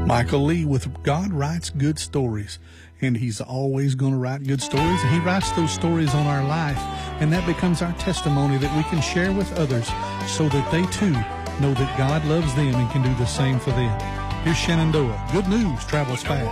Michael Lee with God Writes Good Stories. And he's always going to write good stories. And he writes those stories on our life. And that becomes our testimony that we can share with others so that they too know that God loves them and can do the same for them. Here's Shenandoah. Good news travels fast.